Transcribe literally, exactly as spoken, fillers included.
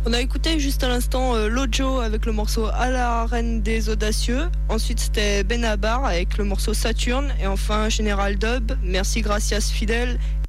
On a écouté juste à l'instant euh, Lojo avec le morceau À la reine des audacieux. Ensuite c'était Benabar avec le morceau Saturne. Et enfin Général Dub, Merci Gracias Fidèle